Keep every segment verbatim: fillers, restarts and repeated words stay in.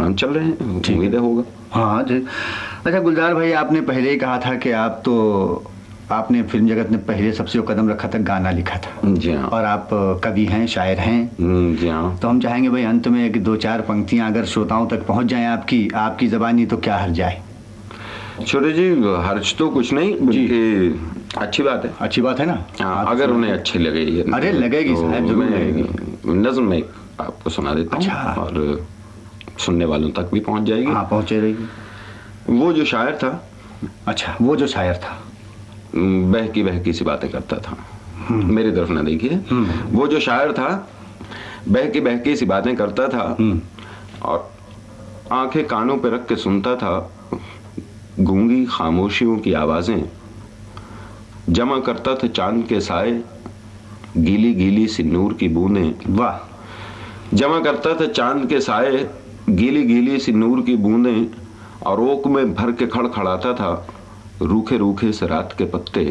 Programme चल रहे हैं, उम्मीद होगा। हाँ जी। अच्छा गुलजार भाई, आपने पहले ही कहा था कि आप तो आपने फिल्म जगत में पहले सबसे कदम रखा था, गाना लिखा था। जी हाँ। और आप कवि हैं, शायर हैं। जी हाँ। तो हम चाहेंगे भाई अंत में एक दो चार पंक्तियां अगर श्रोताओं तक पहुंच जाएं आपकी आपकी ज़बानी, तो क्या हर्ज जाए। छोटे जी, हर्ज तो कुछ नहीं, बल्कि अच्छी बात है। अच्छी बात है ना। हाँ, अगर उन्हें अच्छी लगे। अरे लगेगी साहब, जरूर लगेगी। नज़्म में आपको सुना देता हूँ। अच्छा। और सुनने वालों तक भी पहुंच जाएगी। हाँ, पहुंचे रहेगी। वो जो शायर था। अच्छा, वो जो शायर था, बहकी बहकी सी बातें करता था। मेरी तरफ ना देखिए। वो जो शायर था, बहकी बहकी सी बातें करता था और आंखें कानों पे रख के सुनता था गूंगी खामोशियों की आवाजें। जमा करता था चांद के साए, गीली गीली सी नूर की बूंदें। वाह। जमा करता था चांद के साए, गीली गीली सी नूर की बूंदें, और ओक में भर के खड़खड़ाता था रूखे रूखे से रात के पत्ते।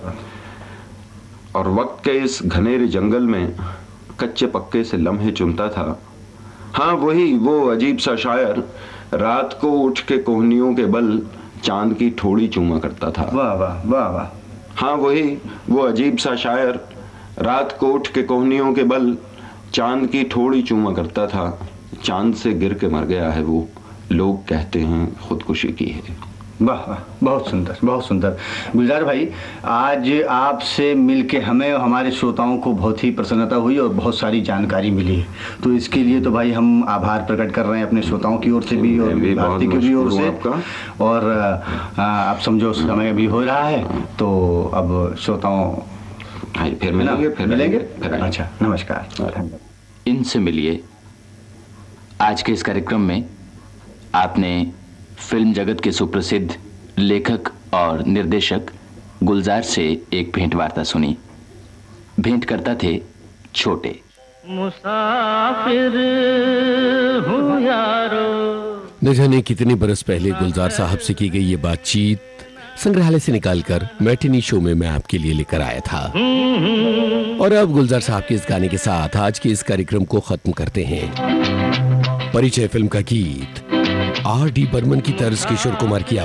और वक्त के इस घनेरे जंगल में कच्चे पक्के से लम्हे चुनता था। हाँ, वही वो अजीब सा शायर, रात को उठ के कोहनियों के बल चांद की ठोड़ी चूमा करता था। वाह वाह वाह वाह। हाँ, वही वो अजीब सा शायर, रात को उठ के कोहनियों के बल चांद की ठोड़ी चूमा करता था। चांद से गिर के मर गया है वो, लोग कहते हैं खुदकुशी की है। वाह वाह, बहुत सुंदर बहुत सुंदर। गुलजार भाई, आज आपसे मिलके हमें और हमारे श्रोताओं को बहुत ही प्रसन्नता हुई और बहुत सारी जानकारी मिली। तो इसके लिए तो भाई हम आभार प्रकट कर रहे हैं अपने श्रोताओं की ओर से भी और भारती की भी ओर से। और आप समझो समय भी हो रहा है, तो अब श्रोताओं फिर मिलेंगे फिर मिलेंगे अच्छा, नमस्कार। इनसे मिलिए। आज के इस कार्यक्रम में आपने फिल्म जगत के सुप्रसिद्ध लेखक और निर्देशक गुलजार से एक भेंट वार्ता सुनी। भेंट करता थे छोटे। मुसाफिर हूँ यारो। न जाने कितने बरस पहले गुलजार साहब से की गई ये बातचीत संग्रहालय से निकालकर मैटिनी शो में मैं आपके लिए लेकर आया था। और अब गुलजार साहब के इस गाने के साथ आज के इस कार्यक्रम को खत्म करते हैं। परिचय फिल्म का गीत आर डी बर्मन की तर्ज किशोर कुमार की